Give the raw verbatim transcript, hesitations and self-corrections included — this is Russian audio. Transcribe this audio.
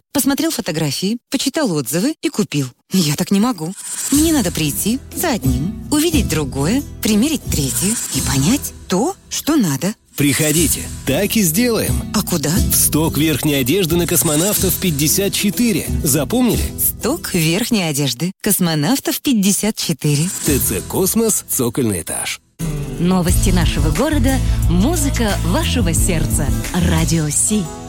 Посмотрел фотографии, почитал отзывы и купил. Я так не могу. Мне надо прийти за одним, увидеть другое, примерить третье и понять то, что надо. Приходите, так и сделаем. А куда? В сток верхней одежды на Космонавтов пятьдесят четыре. Запомнили? Сток верхней одежды. Космонавтов пятьдесят четыре. ТЦ «Космос», цокольный этаж. Новости нашего города, музыка вашего сердца. Радио Си.